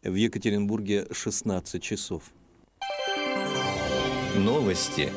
В Екатеринбурге 16 часов. Новости.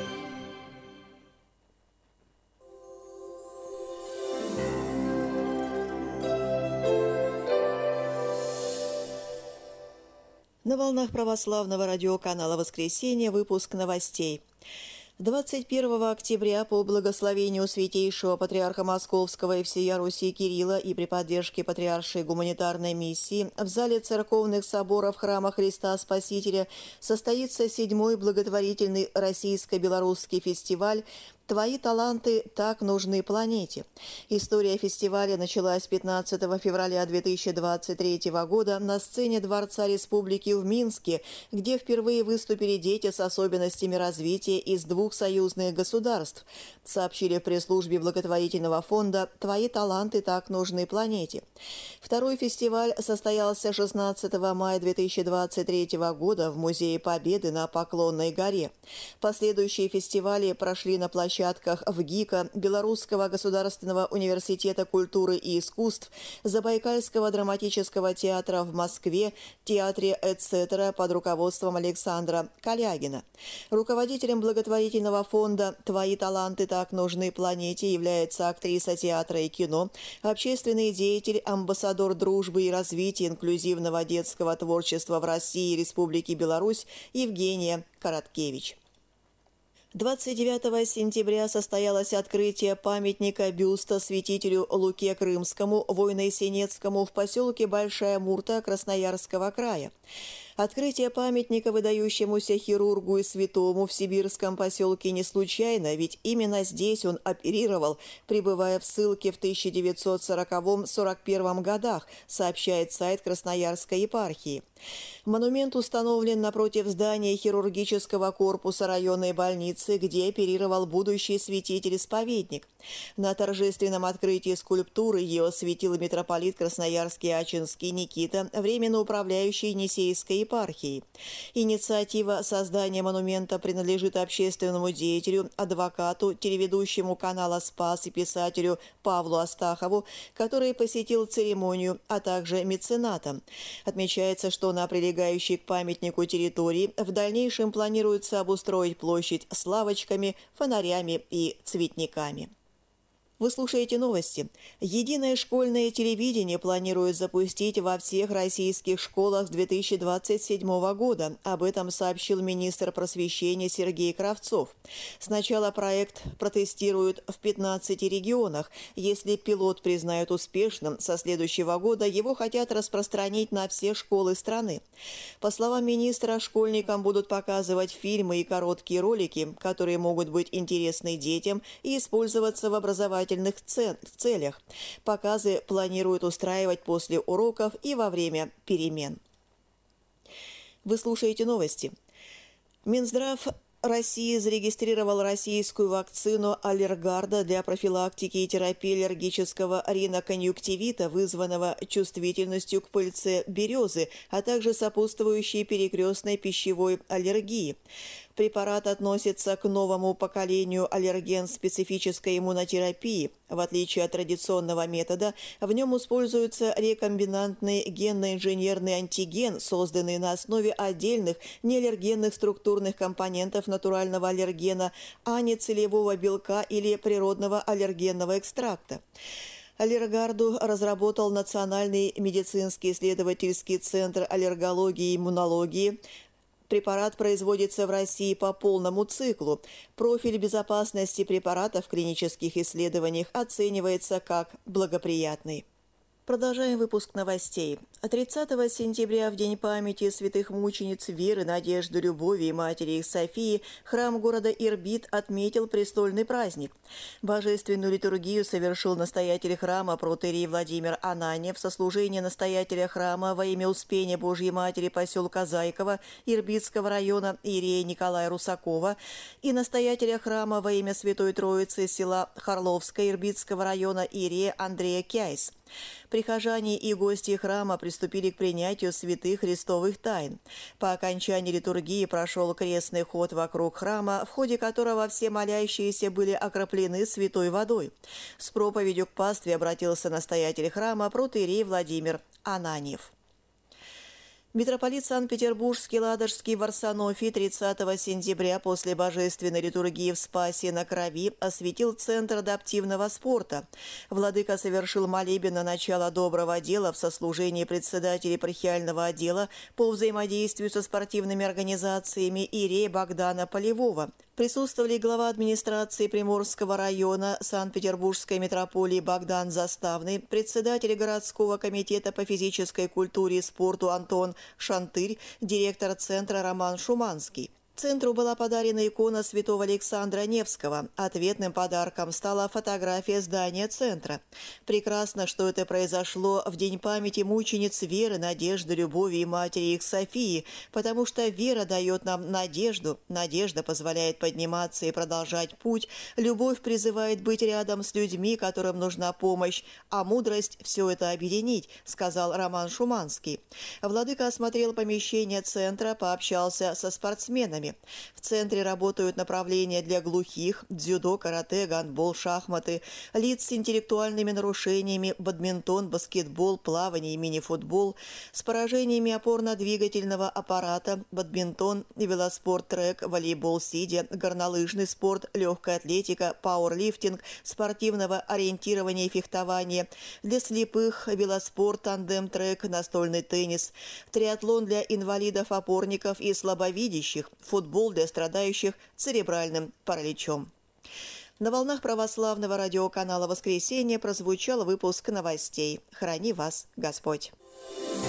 На волнах православного радиоканала «Воскресенье» выпуск новостей. 21 октября по благословению Святейшего Патриарха Московского и всея Руси Кирилла и при поддержке Патриаршей гуманитарной миссии в зале церковных соборов Храма Христа Спасителя состоится 7-й благотворительный российско-белорусский фестиваль «Твои таланты так нужны планете». История фестиваля началась 15 февраля 2023 года на сцене Дворца Республики в Минске, где впервые выступили дети с особенностями развития из 2 союзных государств, сообщили в пресс-службе благотворительного фонда «Твои таланты так нужны планете». Второй фестиваль состоялся 16 мая 2023 года в Музее Победы на Поклонной горе. Последующие фестивали прошли на площадках в ГИКа, Белорусского государственного университета культуры и искусств, Забайкальского драматического театра в Москве, театре «Эцетера» под руководством Александра Калягина. Руководителем благотворительного фонда «Твои таланты так нужны планете» является актриса театра и кино, общественный деятель, амбассадор дружбы и развития инклюзивного детского творчества в России и Республике Беларусь Евгения Короткевич. 29 сентября состоялось открытие памятника бюста святителю Луке Крымскому, Войно-Сенецкому в поселке Большая Мурта Красноярского края. Открытие памятника выдающемуся хирургу и святому в сибирском поселке не случайно, ведь именно здесь он оперировал, пребывая в ссылке в 1940-41 годах, сообщает сайт Красноярской епархии. Монумент установлен напротив здания хирургического корпуса районной больницы, где оперировал будущий святитель-исповедник. На торжественном открытии скульптуры ее осветил митрополит Красноярский Ачинский Никита, временно управляющий Енисейской епархией. Инициатива создания монумента принадлежит общественному деятелю, адвокату, телеведущему канала «Спас» и писателю Павлу Астахову, который посетил церемонию, а также меценатам. Отмечается, что на прилегающей к памятнику территории в дальнейшем планируется обустроить площадь с лавочками, фонарями и цветниками. Вы слушаете новости. Единое школьное телевидение планирует запустить во всех российских школах с 2027 года. Об этом сообщил министр просвещения Сергей Кравцов. Сначала проект протестируют в 15 регионах. Если пилот признают успешным, со следующего года его хотят распространить на все школы страны. По словам министра, школьникам будут показывать фильмы и короткие ролики, которые могут быть интересны детям и использоваться в образовательных целях. Показы планируют устраивать после уроков и во время перемен. Вы слушаете новости. Минздрав России зарегистрировал российскую вакцину Аллергарда для профилактики и терапии аллергического риноконъюнктивита, вызванного чувствительностью к пыльце березы, а также сопутствующей перекрестной пищевой аллергии. Препарат относится к новому поколению аллерген-специфической иммунотерапии. В отличие от традиционного метода, в нем используется рекомбинантный генно-инженерный антиген, созданный на основе отдельных неаллергенных структурных компонентов натурального аллергена, а не целевого белка или природного аллергенного экстракта. Аллергарду разработал Национальный медицинский исследовательский центр аллергологии и иммунологии. Препарат производится в России по полному циклу. Профиль безопасности препарата в клинических исследованиях оценивается как благоприятный. Продолжаем выпуск новостей. 30 сентября, в День памяти святых мучениц Веры, Надежды, Любови и матери их Софии, храм города Ирбит отметил престольный праздник. Божественную литургию совершил настоятель храма протоиерей Владимир Ананьев, сослужение настоятеля храма во имя Успения Божьей Матери поселка Зайково Ирбитского района иерея Николая Русакова и настоятеля храма во имя Святой Троицы села Харловское Ирбитского района иерея Андрея Кяйс. Прихожане и гости храма приступили к принятию святых христовых тайн. По окончании литургии прошел крестный ход вокруг храма, в ходе которого все молящиеся были окроплены святой водой. С проповедью к пастве обратился настоятель храма протоиерей Владимир Ананьев. Митрополит Санкт-Петербургский Ладожский Варсонофий 30 сентября после божественной литургии в Спасе на Крови осветил Центр адаптивного спорта. Владыка совершил молебен на начало доброго дела в сослужении председателя епархиального отдела по взаимодействию со спортивными организациями иерея Богдана Полевого. Присутствовали глава администрации Приморского района Санкт-Петербургской митрополии Богдан Заставный, председатель городского комитета по физической культуре и спорту Антон Шантырь, директор центра Роман Шуманский. Центру была подарена икона святого Александра Невского. Ответным подарком стала фотография здания центра. Прекрасно, что это произошло в день памяти мучениц веры, надежды, любови и матери их Софии, потому что вера дает нам надежду, надежда позволяет подниматься и продолжать путь, любовь призывает быть рядом с людьми, которым нужна помощь, а мудрость все это объединить, сказал Роман Шуманский. Владыка осмотрел помещение центра, пообщался со спортсменами. В центре работают направления для глухих, дзюдо, карате, гандбол, шахматы, лиц с интеллектуальными нарушениями, бадминтон, баскетбол, плавание и мини-футбол, с поражениями опорно-двигательного аппарата, бадминтон, велоспорт-трек, волейбол сидя, горнолыжный спорт, легкая атлетика, пауэрлифтинг, спортивного ориентирования и фехтования, для слепых, велоспорт, тандем-трек, настольный теннис, триатлон для инвалидов-опорников и слабовидящих, футбол для страдающих церебральным параличом. На волнах православного радиоканала «Воскресенье» прозвучал выпуск новостей. Храни вас Господь!